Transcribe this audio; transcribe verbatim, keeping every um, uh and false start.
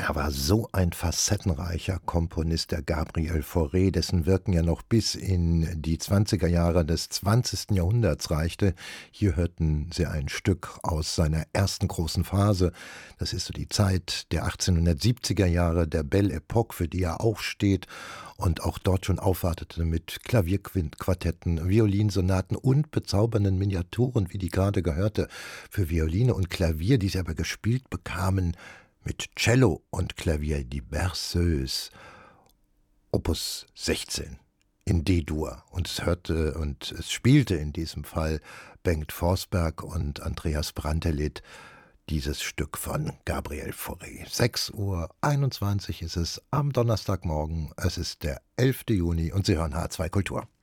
Er war so ein facettenreicher Komponist, der Gabriel Fauré, dessen Wirken ja noch bis in die zwanziger Jahre des zwanzigsten Jahrhunderts reichte. Hier hörten Sie ein Stück aus seiner ersten großen Phase. Das ist so die Zeit der achtzehnhundertsiebziger Jahre, der Belle Époque, für die er auch steht und auch dort schon aufwartete mit Klavierquartetten, Violinsonaten und bezaubernden Miniaturen, wie die gerade gehörte, für Violine und Klavier, die sie aber gespielt bekamen mit Cello und Klavier, die Berceuse, Opus sechzehn in D-Dur. Und es hörte und es spielte in diesem Fall Bengt Forsberg und Andreas Brantelid dieses Stück von Gabriel Fauré. sechs Uhr einundzwanzig ist es am Donnerstagmorgen. Es ist der elfte Juni und Sie hören H zwei Kultur.